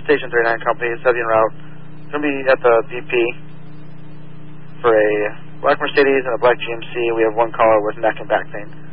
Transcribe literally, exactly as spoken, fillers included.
Station thirty-nine Company, seven route. Going to be at the V P for a black Mercedes and a black G M C. We have one caller with neck and back pain.